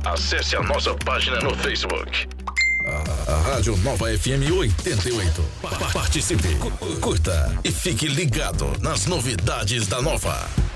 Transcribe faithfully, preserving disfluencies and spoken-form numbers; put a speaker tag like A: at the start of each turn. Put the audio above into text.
A: Acesse a nossa página no Facebook. A, a Rádio Nova F M oitenta e oito. Pa- Participe, cu- curta e fique ligado nas novidades da Nova.